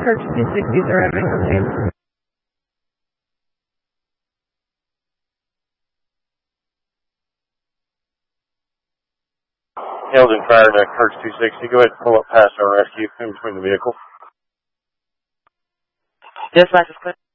Hertz 260s are having a name. Hailed and fired at Hertz 260. Go ahead and pull up past our rescue in between the vehicle. Dispatch is clear.